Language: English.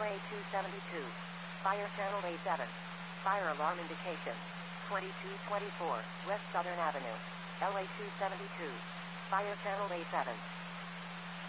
LA 272. Fire channel A7. Fire alarm indication. 2224 West Southern Avenue. LA 272. Fire channel A7.